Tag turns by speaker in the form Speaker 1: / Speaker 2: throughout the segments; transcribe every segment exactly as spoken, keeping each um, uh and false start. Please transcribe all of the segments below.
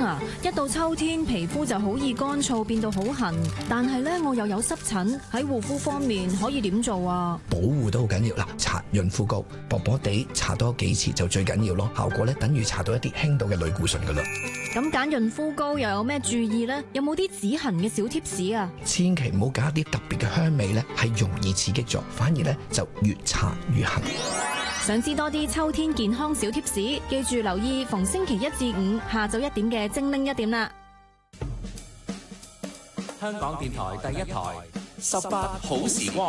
Speaker 1: 啊，一到秋天皮膚就好易乾燥變到好痕，但係咧我又有濕疹，喺護膚方面可以點做啊？
Speaker 2: 保護都好緊要啦，搽潤膚膏，薄薄地搽多幾次就最緊要咯，效果咧等於搽到一啲輕度嘅類固醇噶啦。
Speaker 1: 咁揀潤膚膏又有咩注意呢？有冇啲止痕嘅小貼士啊？
Speaker 2: 千祈唔好揀一啲特別嘅香味咧，係容易刺激咗，反而咧就越搽越痕。
Speaker 1: 想知多啲秋天健康小貼士，記住留意逢星期一至五下晝一點嘅精靈一點啦。
Speaker 3: 香港電台第一台十八好時光。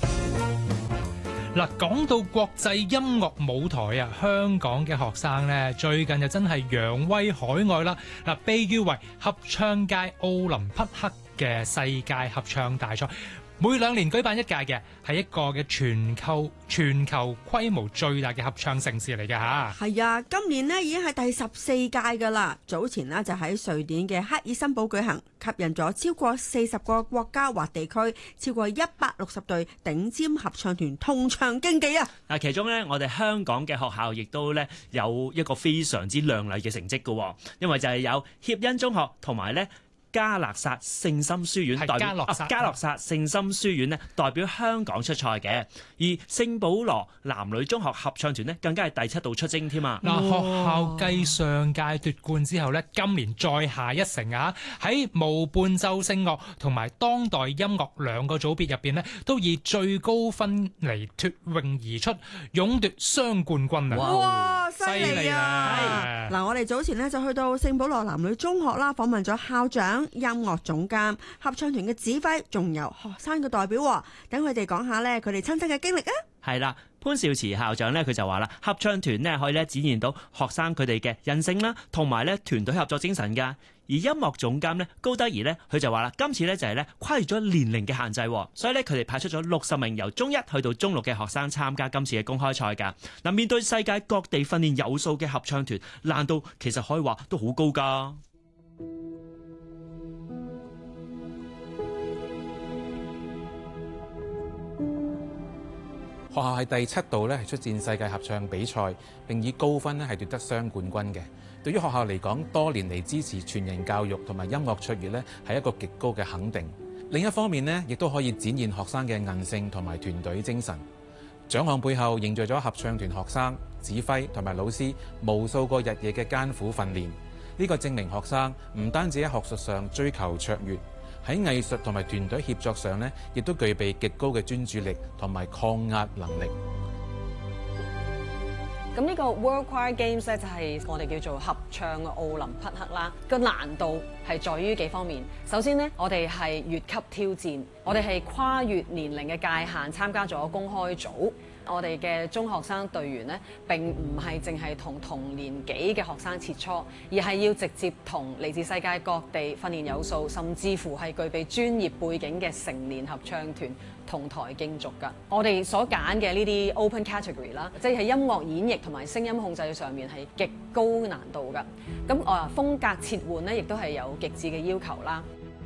Speaker 4: 嗱，講到國際音樂舞台啊，香港嘅學生咧最近就真係揚威海外啦！嗱，被譽為合唱界奧林匹克嘅世界合唱大賽，每兩年舉辦一屆嘅，係一個嘅全球全球規模最大嘅合唱盛事嚟嘅嚇。
Speaker 5: 係啊，今年呢已經係第十四屆㗎啦。早前呢就喺瑞典嘅赫爾辛堡舉行，吸引咗超過四十個國家或地區，超過一百六十隊頂尖合唱團同場競技啊！
Speaker 6: 嗱，其中呢，我哋香港嘅學校亦都呢有一個非常之亮麗嘅成績㗎，因為就係有協恩中學同埋呢加勒薩聖心書院代表加勒薩、啊、加勒薩聖心書院呢代表香港出賽嘅，而聖保羅男女中學合唱團呢更加係第七度出征添啊！
Speaker 4: 嗱，學校繼上屆奪冠之後呢，今年再下一城啊！喺無伴奏聲樂同埋當代音樂兩個組別入邊呢，都以最高分嚟脫穎而出，勇奪雙冠軍啊！
Speaker 5: 哇，犀利啊！嗱，我哋早前呢就去到聖保羅男女中學啦，訪問咗校長、音樂總監、合唱團嘅指揮，仲有學生嘅代表，等佢哋講下咧佢哋親身嘅經歷啊！
Speaker 6: 係啦，潘少慈校長咧佢就話啦，合唱團咧可以咧展現到學生佢哋嘅韌性啦，同埋咧團隊合作精神噶。而音樂總監咧高德儀咧佢就話啦，今次咧就係咧跨越咗年齡嘅限制，所以咧佢哋派出咗六十名由中一去到中六嘅學生參加今次嘅公開賽噶。嗱，面對世界各地訓練有素嘅合唱團，難度其實可以話都好高噶。
Speaker 7: 學校係第七度咧係出戰世界合唱比賽，並以高分咧係奪得雙冠軍嘅。對於學校嚟講，多年嚟支持全人教育同埋音樂卓越咧係一個極高嘅肯定。另一方面呢，亦都可以展現學生嘅韌性同埋團隊精神。獎項背後凝聚咗合唱團學生、指揮同埋老師無數個日夜嘅艱苦訓練。呢個證明學生唔單止喺學術上追求卓越，喺藝術同埋團隊協作上呢，亦都具備極高嘅專注力同埋抗壓能力。
Speaker 8: 咁呢個 World Choir Games 咧，就係我哋叫做合唱嘅奧林匹克啦。個難度係在於幾方面。首先呢，我哋係越級挑戰，我哋係跨越年齡嘅界限參加咗公開組。我哋嘅中學生隊員呢，並唔係淨係同同年紀嘅學生切磋，而係要直接同嚟自世界各地訓練有素，甚至乎係具備專業背景嘅成年合唱團同台競逐㗎。我哋所揀嘅呢啲 open category 啦，即係音樂演繹同埋聲音控制上面係極高難度㗎。咁啊風格切換呢，亦都係有極致嘅要求啦。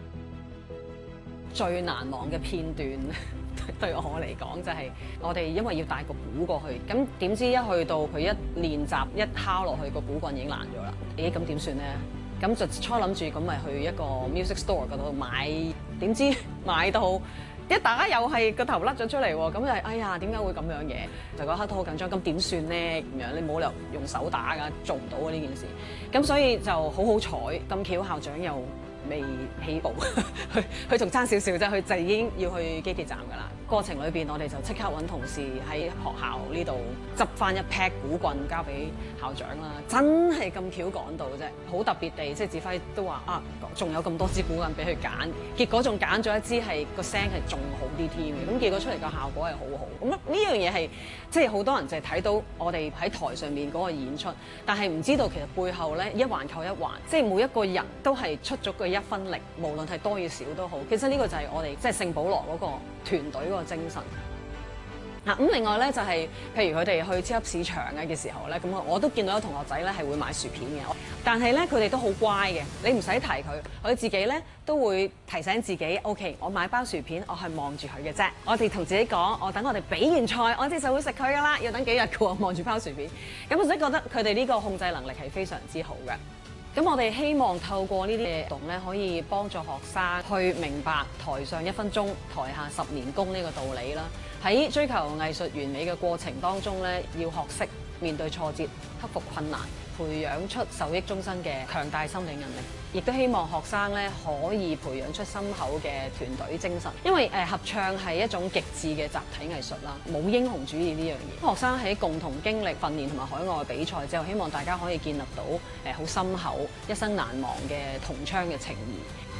Speaker 8: 最難忘嘅片段對我嚟講就係我哋因為要帶個鼓過去，咁點知一去到佢一練習一敲落去個鼓棍已經爛咗啦。咦，咁點算呢？咁就初諗住咁咪去一個 music store 嗰度買，點知買到一打又係個頭甩咗出嚟喎。咁就係哎呀，點解會咁樣嘅？就嗰刻都好緊張，咁點算呢？咁樣你冇理由用手打㗎，做唔到啊呢件事。咁所以就好好彩，咁巧校長又未起步，佢佢仲爭少少啫，佢就已經要去機鐵站㗎啦。過程裏邊，我哋就即刻揾同事喺學校呢度執翻一 pack 鼓棍交俾校長啦。真係咁巧趕到啫，好特別地，即係指揮都話啊，仲有咁多支鼓棍俾佢揀，結果仲揀咗一支係個聲係仲好啲添嘅。咁結果出嚟個效果係好好。咁呢樣嘢係即係好多人就係睇到我哋喺台上面嗰個演出，但係唔知道其實背後咧一環扣一環，即係每一個人都係出咗佢一分力，無論係多與少都好。其實呢個就係我哋即係聖保羅嗰個團隊個精神。嗱，咁另外咧就係、是，譬如佢哋去超級市場嘅嘅時候咧，咁我都見到有同學仔咧係會買薯片嘅，但係咧佢哋都好乖嘅，你唔使提佢，佢自己咧都會提醒自己 ，OK， 我買包薯片，我係望住佢嘅啫。我哋同自己講，我等我哋比完賽，我哋就會食佢噶啦，要等幾日嘅喎，望住包薯片。咁我自己覺得佢哋呢個控制能力係非常之好嘅。 咁我哋希望透過呢啲活動咧，可以幫助學生去明白台上一分鐘，台下十年功呢個道理啦。喺追求藝術完美嘅過程當中咧，要學識面對挫折、克服困難，培養出受益終身嘅強大心理韌力。亦都希望學生咧可以培養出深厚嘅團隊精神，因為誒合唱係一種極致嘅集體藝術啦，冇英雄主義呢樣嘢。學生喺共同經歷訓練同埋海外比賽之後，希望大家可以建立到誒好深厚、一生難忘嘅同窗嘅情誼。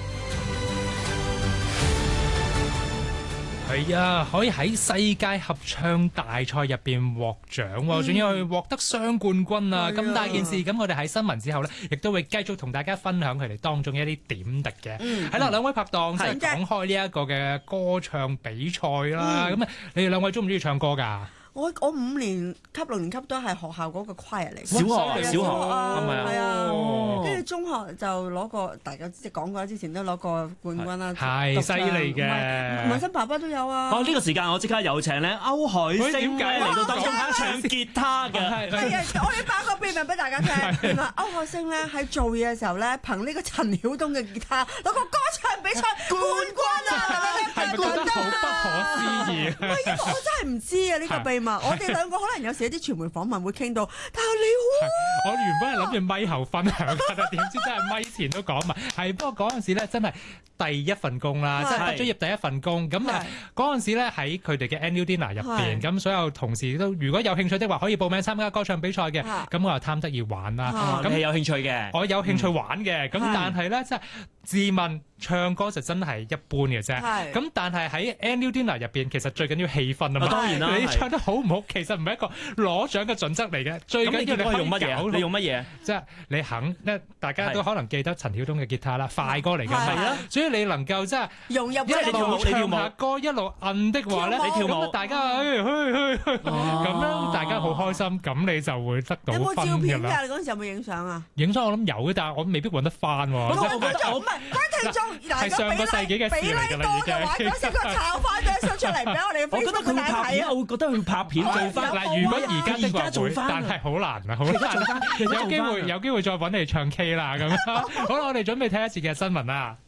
Speaker 4: 係啊，可以喺世界合唱大賽入邊獲獎喎，仲要去獲得雙冠軍啊！咁大件事，咁我哋喺新聞之後呢，亦都會繼續同大家分享佢哋當中一啲點滴嘅。係啦，兩位拍檔即係講開呢一個嘅歌唱比賽啦。咁啊，你哋兩位中唔中意唱歌㗎？
Speaker 5: 我我五年級六年級都係學校嗰個 choir 嚟嘅，
Speaker 6: 小學小學
Speaker 5: 係咪啊？係啊，跟住
Speaker 4: 哦
Speaker 5: 中學就攞過，大家即係講過之前都攞過冠軍啦，
Speaker 4: 係犀利嘅。
Speaker 5: 文森爸爸都有啊。
Speaker 6: 哦，呢個時間我即刻有請咧歐海星咧嚟到當中
Speaker 5: 哇
Speaker 6: 唱吉他嘅。
Speaker 5: 係啊，我要爆個秘密俾大家聽。原來歐海星咧喺做嘢嘅時候咧，憑呢個陳曉東嘅吉他攞個歌唱比賽冠軍啊！
Speaker 4: 係咪覺得好不可思議？
Speaker 5: 喂，因為我真係唔知啊呢個秘密。我哋兩個可能有時有啲傳媒訪問會傾到，但係你好。
Speaker 4: 我原本係諗住咪後分享㗎，但係點知真係咪前都講埋。係不過嗰陣時咧，真係第一份工啦，即係畢咗業第一份工。咁誒嗰陣時咧喺佢哋嘅 annual dinner 入邊，咁所有同事都如果有興趣的話，可以報名參加歌唱比賽嘅。咁我又貪得意玩啦。
Speaker 6: 咁你有興趣嘅？
Speaker 4: 我有興趣玩嘅。咁但係咧，即係自問唱歌就真係一般嘅啫。咁但係喺 annual dinner 入邊，其實最緊要氣氛啊嘛。
Speaker 6: 當然啦，
Speaker 4: 你唱得好唔好，其實唔係一個攞獎嘅準則嚟嘅。最緊要你可以
Speaker 6: 用乜嘢？你用乜嘢？
Speaker 4: 即係你肯咧，大家都可能記得陳曉東嘅吉他啦，快歌嚟㗎嘛。所以你能夠即係
Speaker 5: 融入
Speaker 4: 一路唱下歌，一路摁的話咧，
Speaker 6: 你跳舞，
Speaker 4: 大家去去去咁樣，大家好開心，咁你就會得到分㗎啦。
Speaker 5: 有冇照片㗎？你嗰陣時有冇影相啊？
Speaker 4: 影相我諗有嘅，但係我未必揾得翻喎。
Speaker 5: 我我唔係，關聽眾
Speaker 4: 係上個世紀嘅事嚟㗎啦，已經。
Speaker 5: 嗰時佢炒翻張相出嚟俾我哋。
Speaker 6: 我覺得佢會拍片，我會覺得佢拍片做翻。
Speaker 4: 嗱，如果而家的話會，但係好難啊，好難。有機會有機會再揾你唱 K 啦咁。好啦，我哋準備睇一次嘅新聞啦。